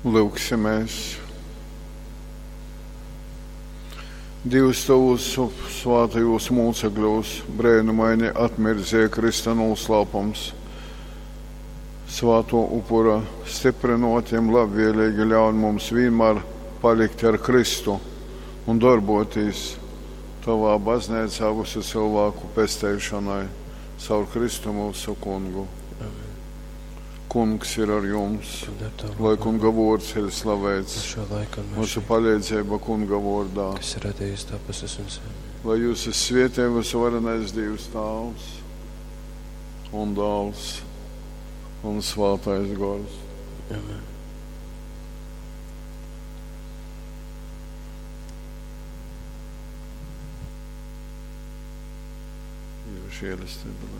Lūksimies. Dievs tavus svātajos mūcekļos, brēnumaini atmirdzēja Krista noslēpums. Svāto upura stiprinotiem labvēlīgi ļauj mums vienmēr palikt ar Kristu un darboties tavā baznīcā visu cilvēku pestēšanai caur Kristu mūsu kungu. Kungs ir ar jums, lai kunga vārds ir slavēts, mūsu palīdzība kunga vārdā. Lai jūs svētī visvarenais Dievs Tēvs un Dēls un Svētais Gars. Amen. Jūs ielistīt.